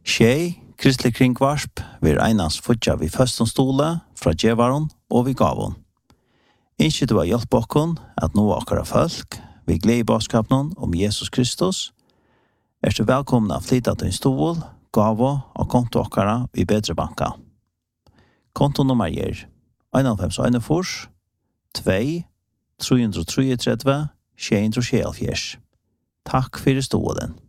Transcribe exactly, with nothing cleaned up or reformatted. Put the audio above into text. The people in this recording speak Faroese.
Tjej, kristelig kringvarsp, vil einans futja vi føstens stole fra djevaron og vi gavon. Innskje du har hjelp okkon at nå akkara folk, vi gled i baskapen om Jesus Kristus, er du velkommen av flytta til en stol, gavo og konto akkara i bedre banka. Kontonummer er en fem en fors, to, tre tre tre, sju tre sju. Takk for stolen.